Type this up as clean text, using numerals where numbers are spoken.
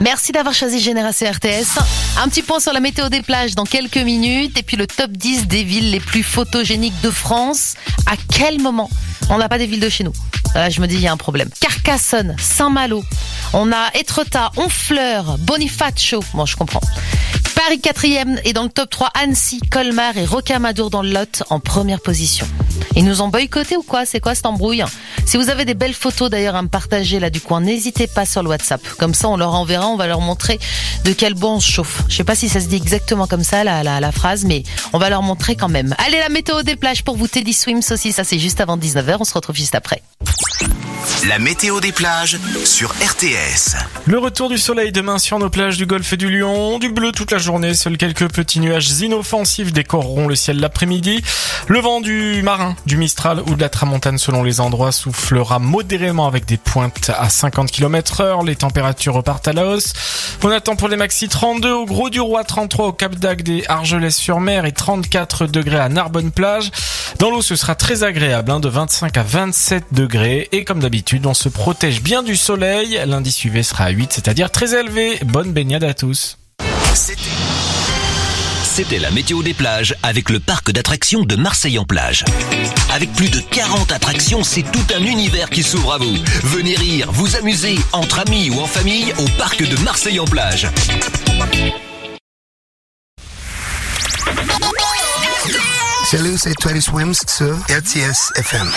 Merci d'avoir choisi Génération RTS. Un petit point sur la météo des plages dans quelques minutes. Et puis le top 10 des villes les plus photogéniques de France. À quel moment on n'a pas des villes de chez nous? Là, je me dis, il y a un problème. Carcassonne, Saint-Malo. On a Étretat, Honfleur, Bonifacio. Bon, je comprends. Paris 4e est dans le top 3. Annecy, Colmar et Rocamadour dans le Lot en première position. Ils nous ont boycotté ou quoi? C'est quoi cette embrouille? Si vous avez des belles photos d'ailleurs à me partager là du coin, n'hésitez pas sur le WhatsApp. Comme ça, on leur enverra, on va leur montrer de quel bois on se chauffe. Je sais pas si ça se dit exactement comme ça la phrase, mais on va leur montrer quand même. Allez, la météo des plages pour vous, Teddy Swims aussi, ça c'est juste avant 19h. On se retrouve juste après. La météo des plages sur RTS. Le retour du soleil demain sur nos plages du Golfe du Lion. Du bleu toute la journée, seuls quelques petits nuages inoffensifs décoreront le ciel l'après-midi. Le vent du marin, du Mistral ou de la Tramontane selon les endroits soufflera modérément avec des pointes à 50 km/h. Les températures repartent à la hausse. On attend pour les maxi 32 au Gros du Roi, 33 au Cap d'Agde et Argelès-sur-Mer et 34 degrés à Narbonne-Plage. Dans l'eau, ce sera très agréable, de 25 à 27 degrés. Et comme d'habitude, on se protège bien du soleil. L'indice UV sera à 8, c'est-à-dire très élevé. Bonne baignade à tous. C'était la météo des plages avec le parc d'attractions de Marseille en plage. Avec plus de 40 attractions, c'est tout un univers qui s'ouvre à vous. Venez rire, vous amuser, entre amis ou en famille, au parc de Marseille en plage. Salut, c'est Teddy Swims sur RTS FM.